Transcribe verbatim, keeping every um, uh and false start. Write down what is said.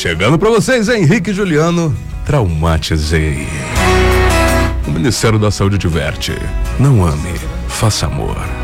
Chegando pra vocês, Henrique e Juliano, Traumatizei. O Ministério da Saúde diverte: não ame, faça amor.